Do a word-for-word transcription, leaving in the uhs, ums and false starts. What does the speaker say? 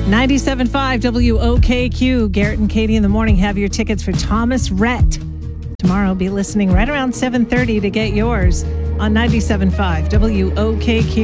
ninety-seven point five W O K Q. Garrett and Katie in the morning have your tickets for Thomas Rhett. Tomorrow, be listening right around seven thirty to get yours on ninety-seven point five W O K Q.